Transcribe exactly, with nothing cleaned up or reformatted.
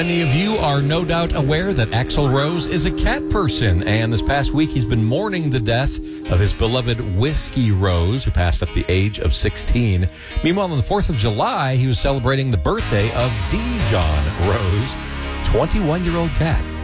Many of you are no doubt aware that Axl Rose is a cat person, and this past week he's been mourning the death of his beloved Whiskey Rose, who passed at the age of sixteen. Meanwhile, on the fourth of July, he was celebrating the birthday of Dijon Rose, twenty-one-year-old cat.